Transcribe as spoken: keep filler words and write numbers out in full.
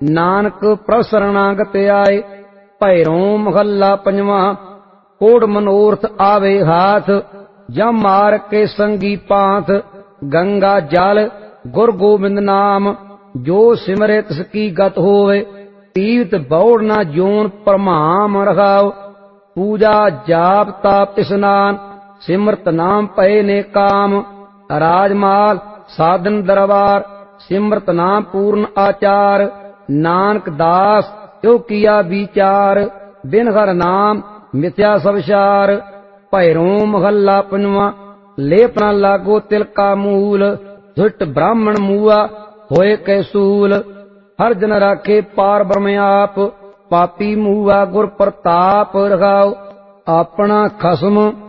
नानक प्रभ शरणागत आए। भैरों महला पंजवा। कोड मनोरथ आवे हाथ, जम मार के संगी पांथ। गंगा जल गुर गोबिंद नाम, जो सिमरे तिसकी गत होवे। तीर्थ बौड़ न जोन परमाम रखाओ, पूजा जाप ताप स्नान। सिमरत नाम पए ने काम, राजमाल साधन दरबार। सिमरत नाम पूर्ण आचार, नानक दास त्यो किया विचार। बिन हर नाम मिथ्या सबसार। भैरों महला पंजवा। लेपना लागो तिल का मूल, झुट ब्राह्मण मुआ होए कैसूल। हर जन राखे पार ब्रह्म आप, पापी मुआ गुर प्रताप रखाओ। अपना खसम